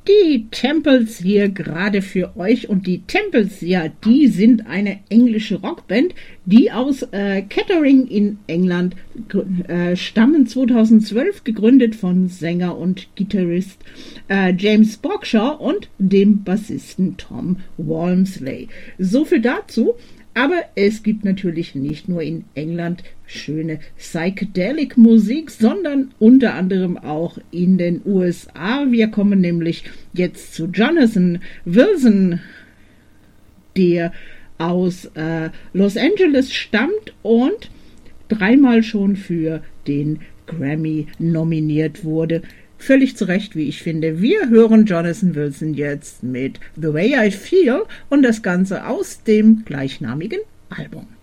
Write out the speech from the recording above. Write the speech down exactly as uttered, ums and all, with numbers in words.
Die Temples hier gerade für euch. Und die Temples, ja, die sind eine englische Rockband, die aus äh, Kettering in England äh, stammen, zweitausendzwölf gegründet von Sänger und Gitarrist äh, James Borgshaw und dem Bassisten Tom Walmsley. So viel dazu. Aber es gibt natürlich nicht nur in England schöne Psychedelic-Musik, sondern unter anderem auch in den U S A. Wir kommen nämlich jetzt zu Jonathan Wilson, der aus äh, Los Angeles stammt und dreimal schon für den Grammy nominiert wurde. Völlig zu Recht, wie ich finde. Wir hören Jonathan Wilson jetzt mit The Way I Feel und das Ganze aus dem gleichnamigen Album.